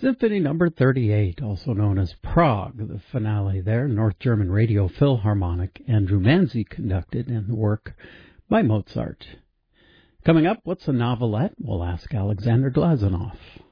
Symphony number 38, also known as Prague, the finale there, North German Radio Philharmonic, Andrew Manzi conducted, and the work by Mozart. Coming up, what's a novelette? We'll ask Alexander Glazunov.